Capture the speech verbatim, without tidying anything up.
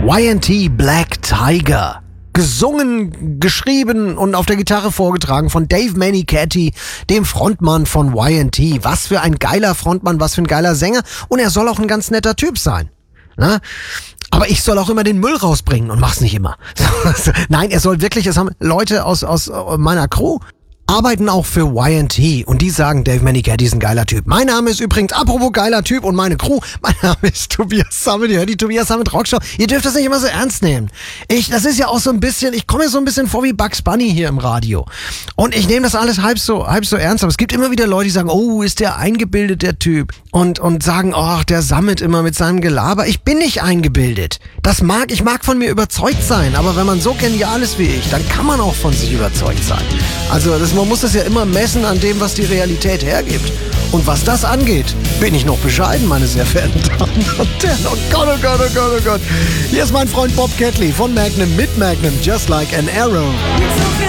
Y and T Black Tiger. Gesungen, geschrieben und auf der Gitarre vorgetragen von Dave Meniketti, dem Frontmann von Y and T. Was für ein geiler Frontmann, was für ein geiler Sänger. Und er soll auch ein ganz netter Typ sein. Na? Aber ich soll auch immer den Müll rausbringen und mach's nicht immer. Nein, er soll wirklich, es haben Leute aus, aus meiner Crew arbeiten auch für Y and T und die sagen, Dave Meniketti ist ein geiler Typ. Mein Name ist übrigens, apropos geiler Typ und meine Crew, mein Name ist Tobias Sammet, ihr hört die Tobias Sammet Rockshow. Ihr dürft das nicht immer so ernst nehmen. Ich, das ist ja auch so ein bisschen, ich komme mir so ein bisschen vor wie Bugs Bunny hier im Radio. Und ich nehme das alles halb so, halb so ernst, aber es gibt immer wieder Leute, die sagen, oh, ist der eingebildet, der Typ. Und, und sagen, ach, der Sammet immer mit seinem Gelaber. Ich bin nicht eingebildet. Das mag, ich mag von mir überzeugt sein, aber wenn man so genial ist wie ich, dann kann man auch von sich überzeugt sein. Also das, man muss das ja immer messen an dem, was die Realität hergibt. Und was das angeht, bin ich noch bescheiden, meine sehr verehrten Damen und Herren. Oh Gott, oh Gott, oh Gott, oh Gott. Hier ist mein Freund Bob Catley von Magnum mit Magnum, Just Like an Arrow.